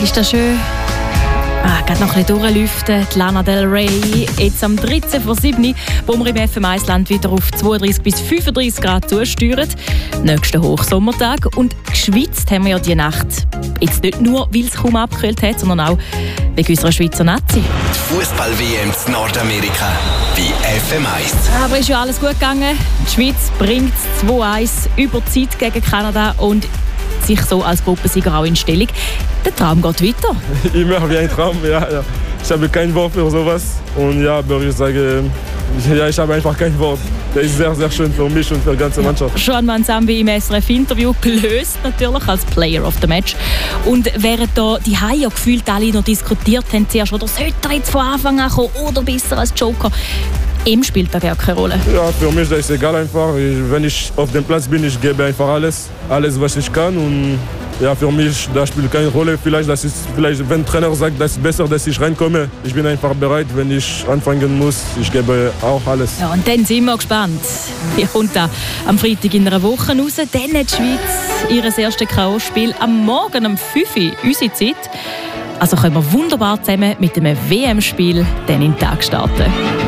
ist das schön. Gerade noch ein bisschen durchlüften. Die Lana Del Rey, jetzt am 13:07, wo wir im FM1-Land wieder auf 32 bis 35 Grad zusteuern. Nächsten Hochsommertag. Und geschwitzt haben wir ja die Nacht. Jetzt nicht nur, weil es kaum abgekühlt hat, sondern auch wegen unserer Schweizer Nazi. Die Fußball-WM in Nordamerika bei FM1. Aber ist ja alles gut gegangen. Die Schweiz bringt 2-1 über die Zeit gegen Kanada und sich so als Gruppensieger auch in Stellung. Der Traum geht weiter. Immer wie ein Traum, ja. Ich habe kein Wort für sowas. Und ja, aber ich sage, ich habe einfach kein Wort. Das ist sehr, sehr schön für mich und für die ganze Mannschaft. Joan Manzambi im SRF-Interview gelöst natürlich als Player of the Match. Und während da die Haie gefühlt alle noch diskutiert haben, zuerst, oder sollte er jetzt von Anfang an kommen oder besser als Joker? Ihm spielt da gar keine Rolle. Ja, für mich ist es egal einfach. Wenn ich auf dem Platz bin, ich gebe einfach alles, was ich kann. Und ja, für mich das spielt keine Rolle. Vielleicht, wenn der Trainer sagt, das ist besser, dass ich reinkomme. Ich bin einfach bereit, wenn ich anfangen muss. Ich gebe auch alles. Ja, und dann sind wir gespannt. Wie kommt da am Freitag in einer Woche raus? Dann hat die Schweiz ihr erstes K.O.-Spiel am Morgen um 5 Uhr, unsere Zeit. Also können wir wunderbar zusammen mit dem WM-Spiel dann in den Tag starten.